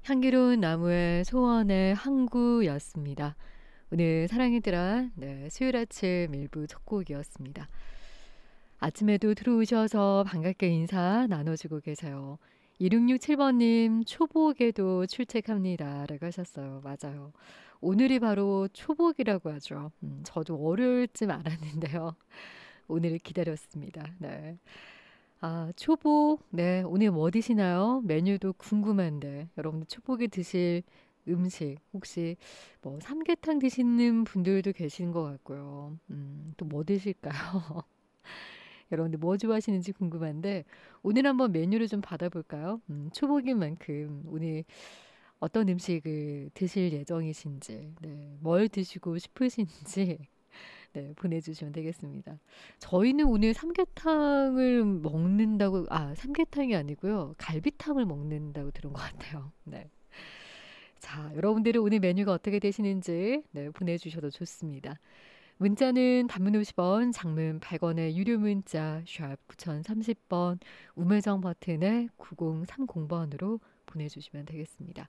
향기로운 나무의 소원의 항구였습니다. 오늘 사랑이들아, 수요일 아침 일부 첫 곡이었습니다. 아침에도 들어오셔서 반갑게 인사 나눠주고 계세요. 2667번님, 초복에도 출첵합니다. 라고 하셨어요. 맞아요. 오늘이 바로 초복이라고 하죠. 저도 월요일쯤 알았는데요. 오늘을 기다렸습니다. 네. 초복. 네, 오늘 뭐 드시나요? 메뉴도 궁금한데, 여러분들 초복에 드실 음식, 혹시 뭐 삼계탕 드시는 분들도 계신 것 같고요. 또 뭐 드실까요? 여러분들 뭐 좋아하시는지 궁금한데, 오늘 한번 메뉴를 좀 받아볼까요? 초복인 만큼 오늘 어떤 음식을 드실 예정이신지, 네, 뭘 드시고 싶으신지, 네, 보내주시면 되겠습니다. 저희는 오늘 삼계탕을 먹는다고, 삼계탕이 아니고요. 갈비탕을 먹는다고 들은 것 같아요. 네. 자, 여러분들은 오늘 메뉴가 어떻게 되시는지, 네, 보내주셔도 좋습니다. 문자는 단문 50원, 장문 100원의 유료 문자, 샵 9030번, 우물정 버튼에 9030번으로 보내주시면 되겠습니다.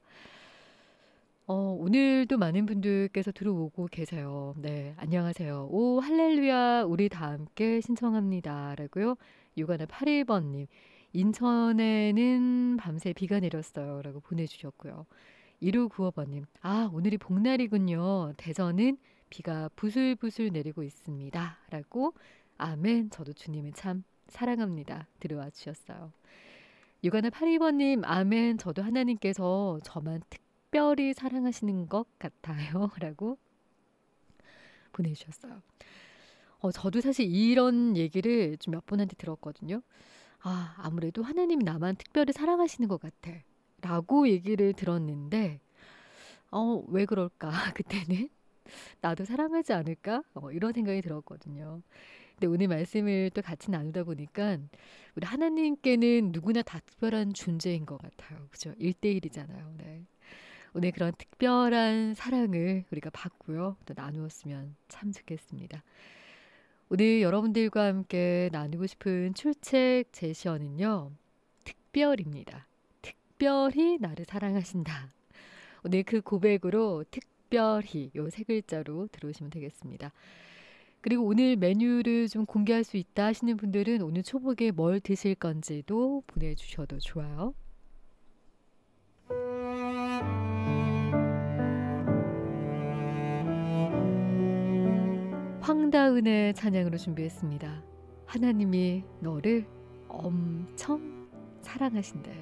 오늘도 많은 분들께서 들어오고 계세요. 네, 안녕하세요. 오, 할렐루야, 우리 다 함께 신청합니다. 라고요. 육안의 81번님, 인천에는 밤새 비가 내렸어요. 라고 보내주셨고요. 1595번님, 오늘이 복날이군요. 대전은 비가 부슬부슬 내리고 있습니다. 라고, 아멘, 저도 주님을 참 사랑합니다. 들어와 주셨어요. 육안의 82번님, 아멘, 저도 하나님께서 저만 특별히 사랑하시는 것 같아요. 라고 보내주셨어요. 저도 사실 이런 얘기를 좀 몇 분한테 들었거든요. 아무래도 하나님이 나만 특별히 사랑하시는 것 같아. 라고 얘기를 들었는데, 왜 그럴까? 그때는 나도 사랑하지 않을까? 이런 생각이 들었거든요. 근데 오늘 말씀을 또 같이 나누다 보니까 우리 하나님께는 누구나 다 특별한 존재인 것 같아요. 그죠? 1대1이잖아요. 네. 오늘 그런 특별한 사랑을 우리가 받고요. 또 나누었으면 참 좋겠습니다. 오늘 여러분들과 함께 나누고 싶은 출첵 제시어는요. 특별입니다. 특별히 나를 사랑하신다. 오늘 그 고백으로 특별히 요 세 글자로 들어오시면 되겠습니다. 그리고 오늘 메뉴를 좀 공개할 수 있다 하시는 분들은 오늘 초복에 뭘 드실 건지도 보내주셔도 좋아요. 황다은의 찬양으로 준비했습니다. 하나님이 너를 엄청 사랑하신대.